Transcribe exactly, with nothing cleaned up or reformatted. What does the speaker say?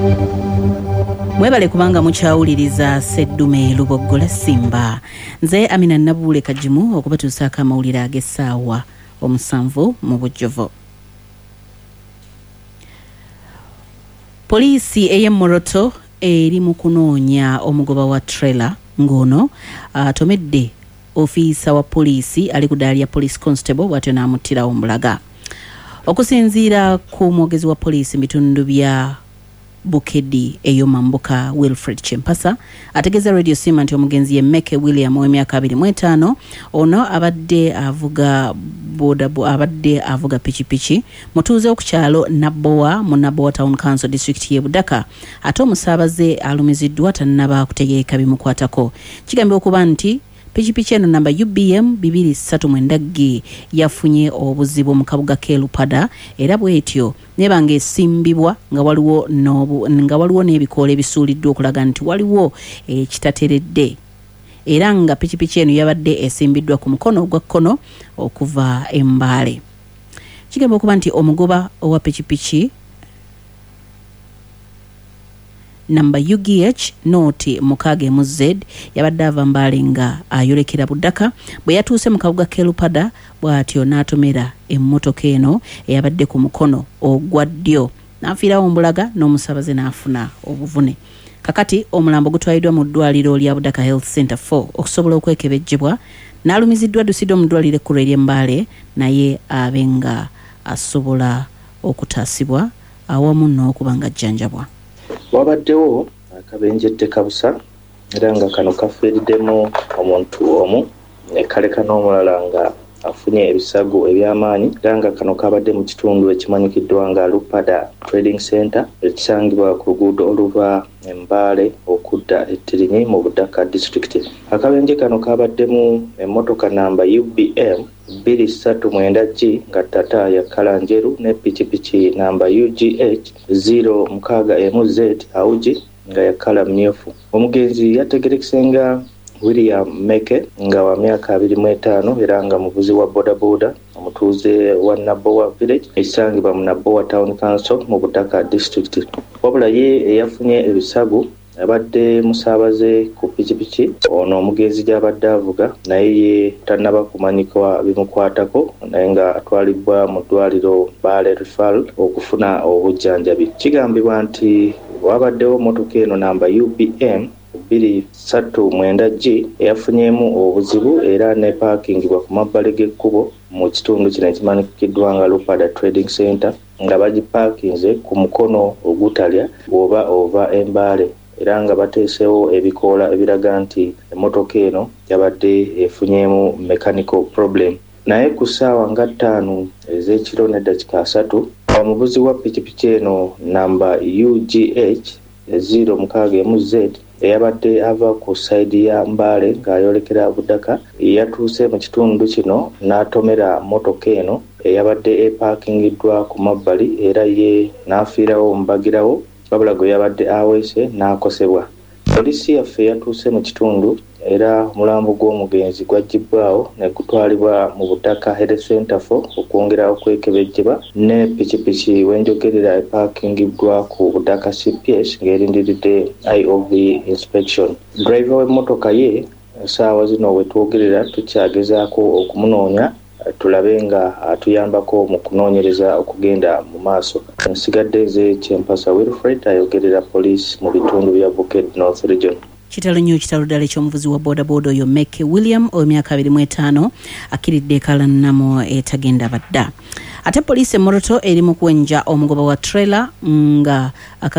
Mwebale kubanga mukyawuliriza Seddume Luboggola Simba. Nze Amina Nabule Kajimu okubatuusaako amawulire ag'essaawa omusanvu mu Bujjovu. Poliisi ey'e Moroto eri mu kunoonya omugoba wa trailer ng'ono atomedde ofiisa wa poliisi ali ku ddaala lya police constable bw'atyo n'amuttirawo Mbulaga. Okusinziira ku mwogezi wa poliisi mu bitundu bya Bukedi eyo Mambuka Wilfred Chempasa ategeeza Radio Sima nti omugenzi ye Meke William w'emyaka abiri mu etaano ono abadde avuga boda abadde avuga pichipichi mutuuze ku kyalo Nabowa mu Nabowa Town Council District y'e Budaka ate omusaabaze alumiziddwa tannaba kutegeeka bimukwatako. Kigambibwa okuba nti pichipichi eno namba U B M bibiri ssatu mwenda G yafunye obuzibu mu kabuga k'e Lupada era bw'etyo nebanga esimbibwa nga waliwo n'obu nga waliwo n'ebikoola ebisuuliddwa okulaga nti waliwo ekitateredde era nga pichipichi eno yabadde esimbiddwa ku mukono ogwa kkono okuva e Mbale. Kigamba okuba nti omugoba owa pichipichi namba U G H noti mukage mu Z yabadde ava Mbale nga ayolekera Budaka bwe yatuuse mu kabuga k'e Lupada bw'atyo n'atomera emmotoka eno eyabadde ku mukono ogwa ddyo n'afiirawo Mbulaga n'omusaabaze n'afuna obuvune. Kakati omulambo gutwaliddwa mu ddwaliro lya Budaka Health Center four okusobola okwekebejjebwa n'alumiziddwa Dusido mu ddwaliro ekkulu ery'e Mbale naye abenga asobola okutaasibwa awamu n'okuba nga ajjanjabwa. Wabaddewo akabenjette kabusa era nga kano kafiiriddemu omuntu omu ne kaleka n'omulala nga afunye ebisago eby'amaanyi era nga kano kabadde mu kitundu ekimanyikiddwa nga Lupada Trading Center ekisangibwa ku luguudo oluva Mbale okudda e Tirinyi mu Budaka District. Akabenje kano kabaddemu emmotoka namba U B M bbiri ssatu mwenda G nga tata ya kala njeru ne pichipichi namba U G H zero mukaaga emu Z auji nga ya kala mmyufu. Omugenzi yategerekisenga William Meke nga wa myaka abiri mu etaano era nga muvuzi wa boda boda omutuuze wa Nabowa Village esangibwa mu Nabowa Town Council mu Budaka District. Wabula ye eyafunye ebisago abadde musaabaze ku pichipichi ono omugenzi gy'abadde avuga naye ye tannaba kumanyikwa bimukwatako naye nga atwalibwa mu ddwaliro Mbale Referral okufuna obujjanjabi. Kigambibwa nti wabaddewo motoka eno namba U B M bbiri ssatu mwenda G eyafunyemu obuzibu era ne paakingibwa ku mabbali g'ekkubo mu kitundu kino ekimanyikiddwa nga Lupada Trading Center nga bagipaakinze ku mukono ogutalya oba ova Embale era nga bateesewo ebikoola ebiraga nti emmotoka eno yabadde efunyemu mechanical problem. Naye ku ssaawa nga ttaano ez'ekiro n'eddakiika asatu omuvuzi wa pichipichi eno namba U G H zero mukaaga emu Z eyabadde ava ku sayidi ya Mbale ng'ayolekera Budaka yatuuse mu kitundu kino n'atomera motoka eno eyabadde epaakingiddwa ku mabbali era ye n'afiirawo mbagirawo wabula gwe yabadde aweese n'akosebwa. Poliisi yaffe yatuuse mu kitundu era omulambo gw'omugenzi gwaggibbwawo ne gutwalibwa mu Budaka Health Center four okwongera okwekebejjebwa ne pichipichi wenjogerera epaakingiddwa ku Budaka C P S ng'erindiridde I O V inspection. Driver w'emmotoka ye essaawa zino we twogerera tukyagezaako okumunoonya tulabe nga atuyambako mu kunoonyereza okugenda mu maaso. Nsigadde ze Chempasa Wilfred ayogerera poliisi mu bitundu bya Bukedi North Region. Kitalo nnyo kitalo ddala eky'omuvuzi wa boda boda oyo Meke William ow'emyaka abiri mu etaano akiridde ekala nnamo etagenda badda. Ate poliisi e Moroto eri mu kuwenja omugoba wa trailer nga